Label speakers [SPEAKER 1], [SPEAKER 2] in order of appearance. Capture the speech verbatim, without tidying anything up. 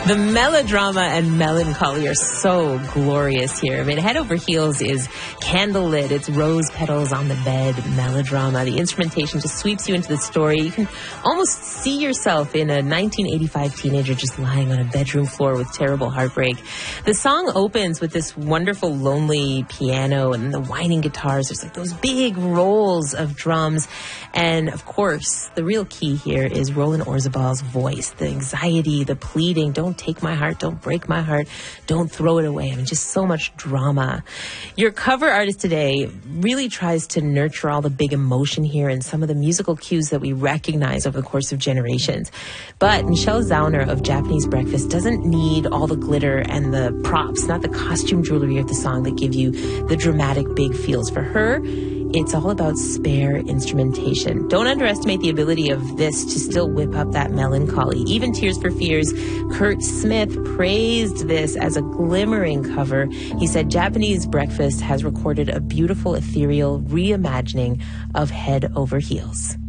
[SPEAKER 1] The melodrama and melancholy are so glorious here. I mean, Head Over Heels is candlelit. It's rose petals on the bed, melodrama. The instrumentation just sweeps you into the story. You can almost see yourself in a nineteen eighty-five teenager just lying on a bedroom floor with terrible heartbreak. The song opens with this wonderful, lonely piano and the whining guitars. There's like those big rolls of drums. And, of course, the real key here is Roland Orzabal's voice, the anxiety, the pleading, don't take my heart, don't break my heart, don't throw it away. I mean, just so much drama. Your cover artist today really tries to nurture all the big emotion here and some of the musical cues that we recognize over the course of generations. But Michelle Zauner of Japanese Breakfast doesn't need all the glitter and the props, not the costume jewelry of the song that give you the dramatic big feels. For her, it's all about spare instrumentation. Don't underestimate the ability of this to still whip up that melancholy. Even Tears for Fears' Kurt Smith praised this as a glimmering cover. He said Japanese Breakfast has recorded a beautiful, ethereal reimagining of Head Over Heels.